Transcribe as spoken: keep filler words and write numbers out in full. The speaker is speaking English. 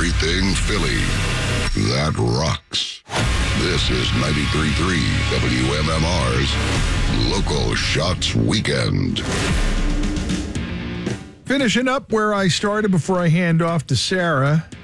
everything Philly. That rocks. This is ninety-three point three W M M R's Local Shots Weekend. Finishing up where I started before I hand off to Sarah.